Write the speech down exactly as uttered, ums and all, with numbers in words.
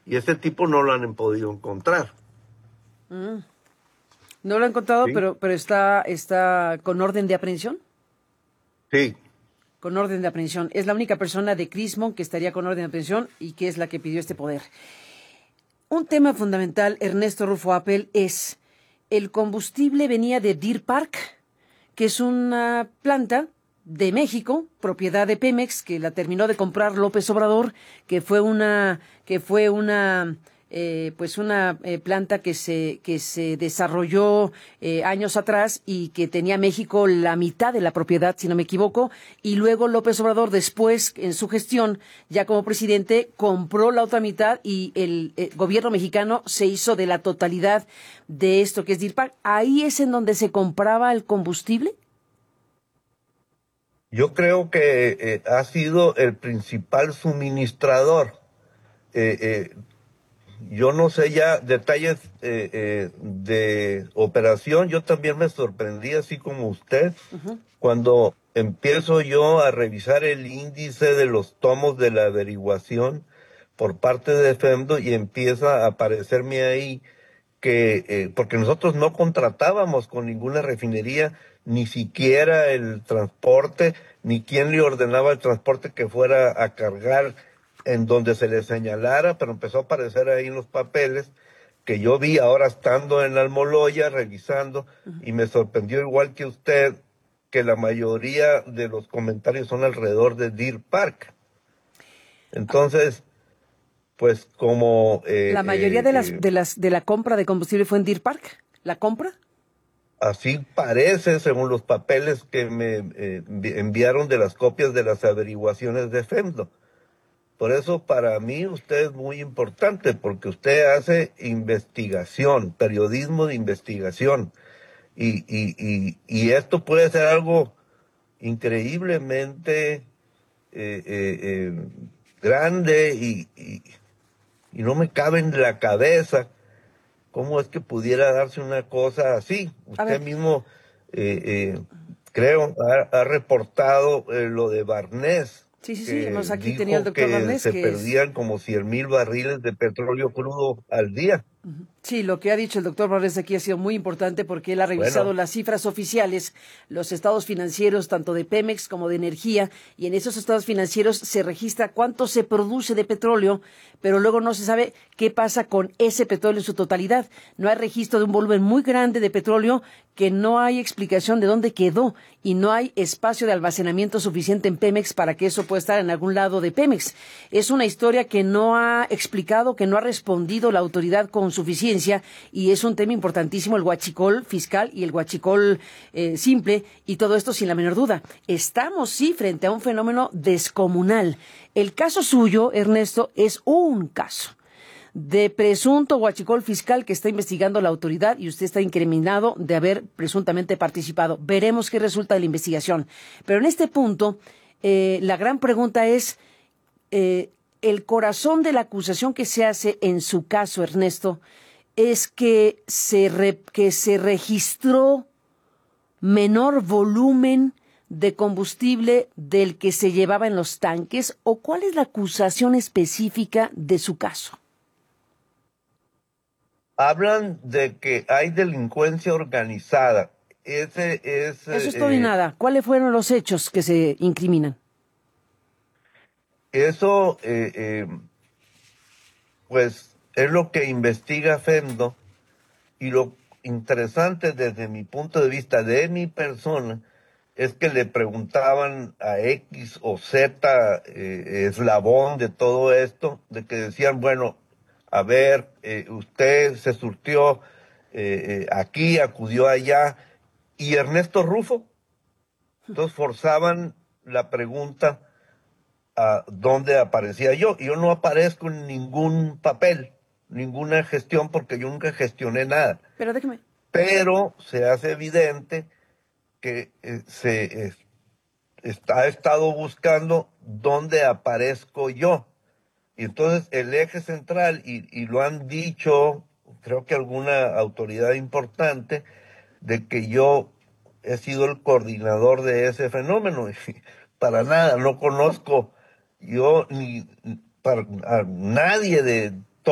Y ese tipo no lo han podido encontrar. Mm. No lo han encontrado, ¿Sí? pero, pero está, está con orden de aprehensión. Sí. Con orden de aprehensión. Es la única persona de Crismon que estaría con orden de aprehensión y que es la que pidió este poder. Un tema fundamental, Ernesto Rufo Appel, es el combustible venía de Deer Park, que es una planta de México, propiedad de Pemex, que la terminó de comprar López Obrador, que fue una, que fue una, eh, pues una eh, planta que se, que se desarrolló eh, años atrás y que tenía México la mitad de la propiedad, si no me equivoco, y luego López Obrador después, en su gestión, ya como presidente, compró la otra mitad y el eh, gobierno mexicano se hizo de la totalidad de esto que es Deer Park. ¿Ahí es en donde se compraba el combustible? Yo creo que eh, ha sido el principal suministrador. Eh, eh, yo no sé ya detalles eh, eh, de operación. Yo también me sorprendí, así como usted, Uh-huh. cuando empiezo yo a revisar el índice de los tomos de la averiguación por parte de FEMDO y empieza a aparecerme ahí que, eh, porque nosotros no contratábamos con ninguna refinería, ni siquiera el transporte, ni quién le ordenaba el transporte que fuera a cargar en donde se le señalara, pero empezó a aparecer ahí en los papeles que yo vi ahora estando en Almoloya revisando, y me sorprendió igual que usted que la mayoría de los comentarios son alrededor de Deer Park. Entonces, pues como eh, La mayoría eh, de las eh, de las de la compra de combustible fue en Deer Park. ¿La compra? así parece, según los papeles que me eh, enviaron de las copias de las averiguaciones de FEMDO. Por eso para mí usted es muy importante, porque usted hace investigación, periodismo de investigación. Y, y, y, y esto puede ser algo increíblemente eh, eh, eh, grande y, y, y no me cabe en la cabeza cómo es que pudiera darse una cosa así. A Usted ver, mismo, eh, eh, creo, ha, ha reportado eh, lo de Barnés, sí, sí, sí, que hemos aquí tenido al dijo doctor que Barnés, se que es... perdían como cien mil barriles de petróleo crudo al día. Sí, lo que ha dicho el doctor Barrés aquí ha sido muy importante porque él ha revisado Bueno, las cifras oficiales, los estados financieros, tanto de Pemex como de energía, y en esos estados financieros se registra cuánto se produce de petróleo, pero luego no se sabe qué pasa con ese petróleo en su totalidad. No hay registro de un volumen muy grande de petróleo que no hay explicación de dónde quedó y no hay espacio de almacenamiento suficiente en Pemex para que eso pueda estar en algún lado de Pemex. Es una historia que no ha explicado, que no ha respondido la autoridad con suficiencia, y es un tema importantísimo, el huachicol fiscal y el huachicol eh, simple, y todo esto sin la menor duda. Estamos, sí, frente a un fenómeno descomunal. El caso suyo, Ernesto, es un caso de presunto huachicol fiscal que está investigando la autoridad y usted está incriminado de haber presuntamente participado. Veremos qué resulta de la investigación. Pero en este punto, eh, la gran pregunta es, eh, el corazón de la acusación que se hace en su caso, Ernesto, es que se, re, que se registró menor volumen de combustible del que se llevaba en los tanques, ¿o cuál es la acusación específica de su caso? hablan de que hay delincuencia organizada. Ese es, Eso es todo y eh, nada. ¿Cuáles fueron los hechos que se incriminan? eso, eh, eh, pues, es lo que investiga FEMDO. Y lo interesante desde mi punto de vista, de mi persona, es que le preguntaban a X o Z eh, eslabón de todo esto, de que decían, bueno, a ver, eh, usted se surtió eh, eh, aquí, acudió allá, y Ernesto Rufo. Entonces forzaban la pregunta a dónde aparecía yo. Y yo no aparezco en ningún papel, ninguna gestión, porque yo nunca gestioné nada. Pero déjeme. Pero se hace evidente que eh, se eh, está, ha estado buscando dónde aparezco yo. Y entonces el eje central, y, y lo han dicho, creo que alguna autoridad importante, de que yo he sido el coordinador de ese fenómeno. Y para nada, no conozco yo ni para, a nadie de